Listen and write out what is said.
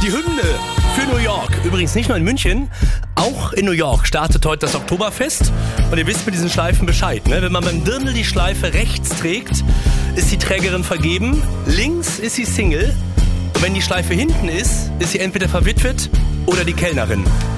Die Hymne für New York. Übrigens nicht nur in München, auch in New York startet heute das Oktoberfest. Und ihr wisst mit diesen Schleifen Bescheid, ne? Wenn man beim Dirndl die Schleife rechts trägt, ist die Trägerin vergeben. Links ist sie Single. Und wenn die Schleife hinten ist, ist sie entweder verwitwet oder die Kellnerin.